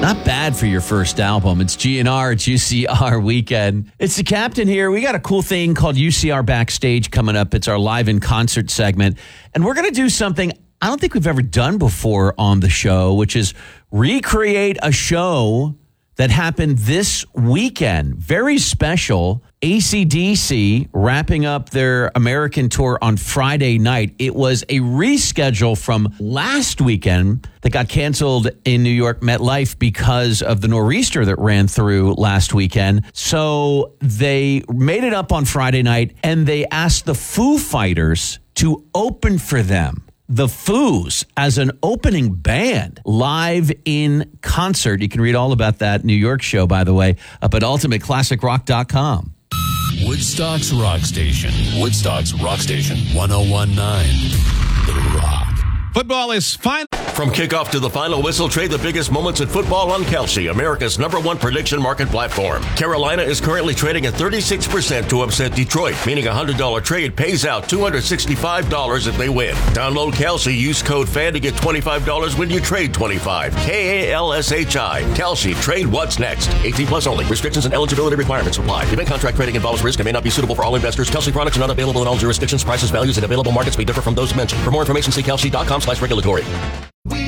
Not bad for your first album. It's GNR, it's UCR weekend. It's the captain here. We got a cool thing called UCR Backstage coming up. It's our live in concert segment. And we're going to do something I don't think we've ever done before on the show, which is recreate a show that happened this weekend. Very special. AC/DC wrapping up their American tour on Friday night. It was a reschedule from last weekend that got canceled in New York MetLife because of the nor'easter that ran through last weekend. So they made it up on Friday night, and they asked the Foo Fighters to open for them. The Foos as an opening band live in concert. You can read all about that New York show, by the way, up at ultimateclassicrock.com. Woodstock's Rock Station. Woodstock's Rock Station. 1019 The Rock. Football is fine. From kickoff to the final whistle, trade the biggest moments in football on Kalshi, America's #1 prediction market platform. Carolina is currently trading at 36% to upset Detroit, meaning a $100 trade pays out $265 if they win. Download Kalshi, use code FAN to get $25 when you trade $25. KALSHI. Kalshi, trade what's next. 18 plus only. Restrictions and eligibility requirements apply. Event contract trading involves risk and may not be suitable for all investors. Kalshi products are not available in all jurisdictions. Prices, values, and available markets may differ from those mentioned. For more information, see kalshi.com/regulatory.